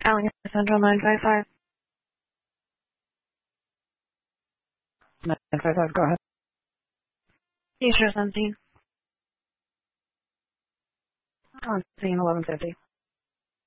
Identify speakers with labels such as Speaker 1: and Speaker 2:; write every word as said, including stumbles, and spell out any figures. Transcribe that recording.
Speaker 1: Allen Central nine five five.
Speaker 2: nine five five, go ahead.
Speaker 1: T-shirt seventeen.
Speaker 2: On scene eleven fifty.